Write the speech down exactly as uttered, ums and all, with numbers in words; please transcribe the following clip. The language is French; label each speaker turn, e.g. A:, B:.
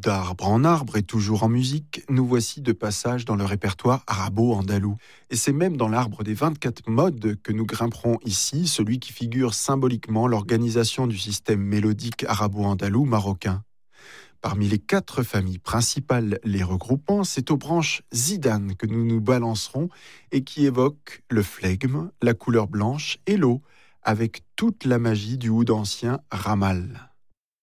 A: D'arbre en arbre et toujours en musique, nous voici de passage dans le répertoire arabo-andalou. Et c'est même dans l'arbre des vingt-quatre modes que nous grimperons ici, celui qui figure symboliquement l'organisation du système mélodique arabo-andalou marocain. Parmi les quatre familles principales les regroupant, c'est aux branches zidane que nous nous balancerons et qui évoquent le flegme, la couleur blanche et l'eau, avec toute la magie du oud ancien ramal.